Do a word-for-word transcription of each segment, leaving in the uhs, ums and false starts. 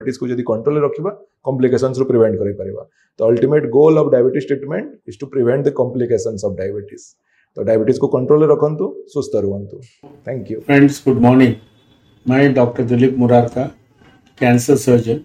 Diabetes को जदि control रखिबा complications रू प्रिवेंट करि परिबा। तो ultimate goal of diabetes treatment is to prevent the complications of diabetes. तो डायबिटीज को control रखंतु, सुस्थ रुहंतु। Thank you friends, good morning. मैं doctor Dilip Murarka, cancer surgeon.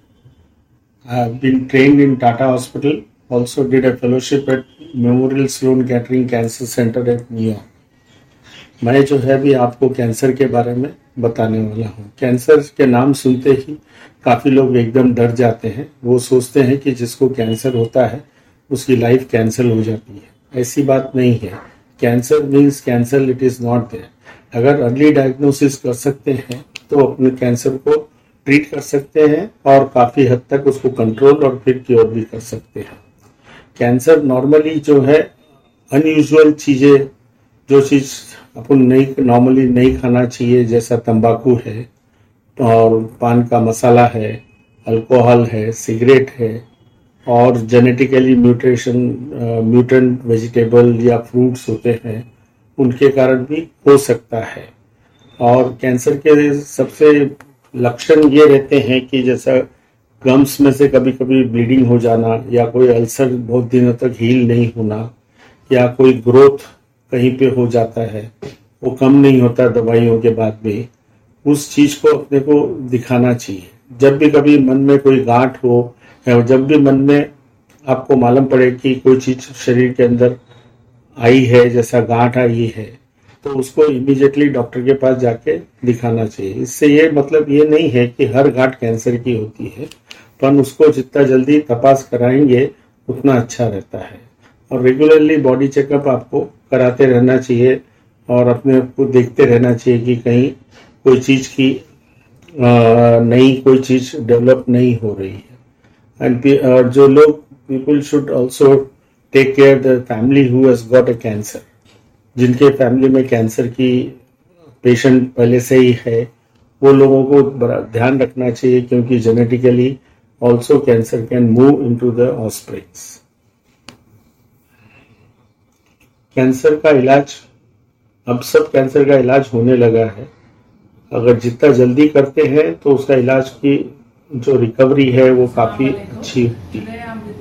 I have been trained in Tata Hospital, also did a fellowship at Memorial Sloan Kettering Cancer Center at New York. मैं जो है भी आपको cancer के बारे में बताने वाला हूँ। कैंसर के नाम सुनते ही काफ़ी लोग एकदम डर जाते हैं। वो सोचते हैं कि जिसको कैंसर होता है उसकी लाइफ कैंसल हो जाती है। ऐसी बात नहीं है। Cancer means cancer, it is not there. अगर अर्ली डायग्नोसिस कर सकते हैं तो अपने कैंसर को ट्रीट कर सकते हैं और काफ़ी हद तक उसको कंट्रोल और फिर क्योर भी कर सकते हैं। कैंसर नॉर्मली जो है अनयूजुअल चीज़ें, जो चीज़ अपन नहीं नॉर्मली नहीं खाना चाहिए, जैसा तंबाकू है और पान का मसाला है, अल्कोहल है, सिगरेट है और जेनेटिकली म्यूटेशन म्यूटेंट वेजिटेबल या फ्रूट्स होते हैं, उनके कारण भी हो सकता है। और कैंसर के सबसे लक्षण ये रहते हैं कि जैसा गम्स में से कभी कभी ब्लीडिंग हो जाना, या कोई अल्सर बहुत दिनों तक हील नहीं होना, या कोई ग्रोथ कहीं पे हो जाता है, वो कम नहीं होता दवाइयों के बाद भी। उस चीज़ को अपने को दिखाना चाहिए। जब भी कभी मन में कोई गांठ हो या जब भी मन में आपको मालूम पड़े कि कोई चीज़ शरीर के अंदर आई है, जैसा गांठ आई है, तो उसको इमीडिएटली डॉक्टर के पास जाके दिखाना चाहिए। इससे ये मतलब ये नहीं है कि हर गांठ कैंसर की होती है, पर उसको जितना जल्दी तपास कराएंगे उतना अच्छा रहता है। और रेगुलरली बॉडी चेकअप आपको कराते रहना चाहिए और अपने को देखते रहना चाहिए कि कहीं कोई चीज़ की नई कोई चीज़ डेवलप नहीं हो रही है। एंड जो लोग people should also take care the family who has got a cancer. जिनके फैमिली में कैंसर की पेशेंट पहले से ही है, वो लोगों को बड़ा ध्यान रखना चाहिए, क्योंकि genetically also cancer can move into the offsprings. Cancer का इलाज, अब सब कैंसर का इलाज होने लगा है। अगर जितना जल्दी करते हैं तो उसका इलाज की जो रिकवरी है वो काफ़ी अच्छी होती है।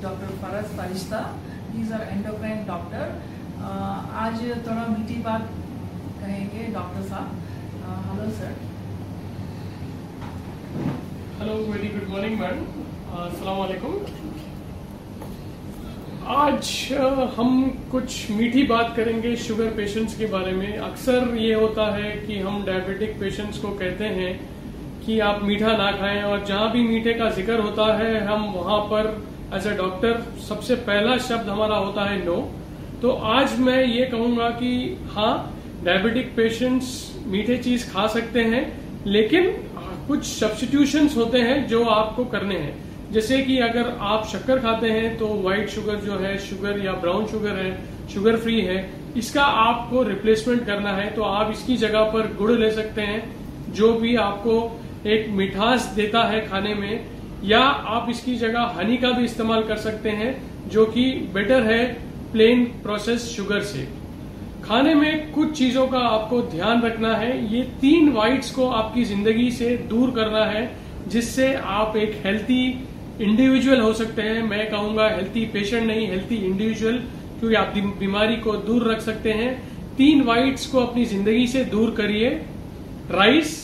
आज थोड़ा मीठी बात कहेंगे डॉक्टर साहब। Hello sir. Hello, very good morning madam, अस्सलाम वालेकुम। आज हम कुछ मीठी बात करेंगे शुगर पेशेंट्स के बारे में। अक्सर ये होता है कि हम डायबिटिक पेशेंट्स को कहते हैं कि आप मीठा ना खाएं, और जहां भी मीठे का जिक्र होता है हम वहां पर एज अ डॉक्टर सबसे पहला शब्द हमारा होता है नो। तो आज मैं ये कहूंगा कि हाँ, डायबिटिक पेशेंट्स मीठे चीज खा सकते हैं, लेकिन कुछ सब्स्टिट्यूशंस होते हैं जो आपको करने हैं। जैसे कि अगर आप शक्कर खाते हैं तो व्हाइट शुगर जो है, शुगर या ब्राउन शुगर है, शुगर फ्री है, इसका आपको रिप्लेसमेंट करना है। तो आप इसकी जगह पर गुड़ ले सकते हैं, जो भी आपको एक मिठास देता है खाने में, या आप इसकी जगह हनी का भी इस्तेमाल कर सकते हैं, जो कि बेटर है प्लेन प्रोसेस शुगर से। खाने में कुछ चीजों का आपको ध्यान रखना है। ये तीन वाइट्स को आपकी जिंदगी से दूर करना है, जिससे आप एक हेल्थी इंडिविजुअल हो सकते हैं। मैं कहूंगा हेल्थी पेशेंट नहीं, हेल्थी इंडिविजुअल, क्योंकि आप बीमारी को दूर रख सकते हैं। तीन वाइट्स को अपनी जिंदगी से दूर करिए, राइस,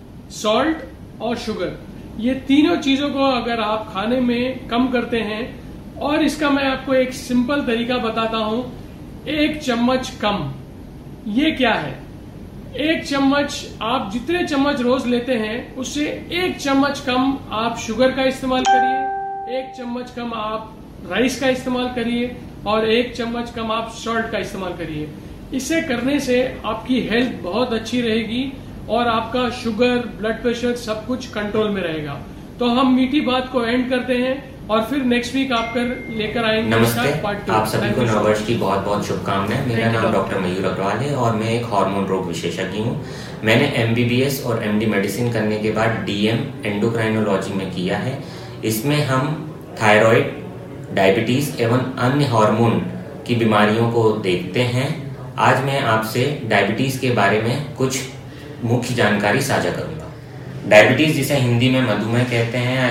सॉल्ट और शुगर। ये तीनों चीजों को अगर आप खाने में कम करते हैं, और इसका मैं आपको एक सिंपल तरीका बताता हूं, एक चम्मच कम। ये क्या है? एक चम्मच, आप जितने चम्मच रोज लेते हैं उससे एक चम्मच कम आप शुगर का इस्तेमाल करिए, एक चम्मच कम आप राइस का इस्तेमाल करिए, और एक चम्मच कम आप सॉल्ट का इस्तेमाल करिए। इसे करने से आपकी हेल्थ बहुत अच्छी रहेगी और आपका शुगर, ब्लड प्रेशर सब कुछ कंट्रोल में रहेगा। तो हम मीठी बात को एंड करते हैं और फिर नेक्स्ट वीक आप कर लेकर आएंगे। नमस्ते, आप सभी को नववर्ष की बहुत बहुत शुभकामनाएं। मेरा नाम डॉक्टर मयूर अग्रवाल है और मैं एक हार्मोन रोग विशेषज्ञ हूँ। मैंने एमबीबीएस और एमडी मेडिसिन करने के बाद डीएम एंडोक्राइनोलॉजी में किया है। इसमें हम थायराइड, डायबिटीज एवं अन्य हार्मोन की बीमारियों को देखते हैं। आज मैं आपसे डायबिटीज के बारे में कुछ मुख्य जानकारी साझा करूंगा। डायबिटीज, जिसे हिंदी में मधुमेह कहते हैं,